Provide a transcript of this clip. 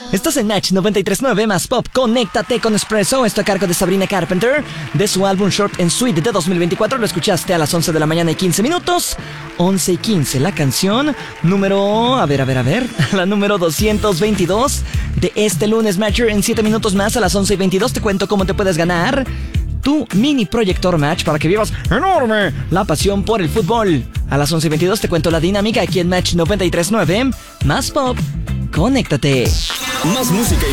Estás en Match 93.9 más Pop. Conéctate con Espresso. Esto a cargo de Sabrina Carpenter. De su álbum Short and Sweet de 2024. Lo escuchaste a las 11 de la mañana y 15 minutos. 11 y 15. La canción número... A ver. La número 222 de este lunes, Matcher. En 7 minutos más a las 11 y 22 te cuento cómo te puedes ganar tu mini proyector Match para que vivas enorme la pasión por el fútbol. A las 11 y 22 te cuento la dinámica aquí en Match 93.9 más Pop. Conéctate. Más música y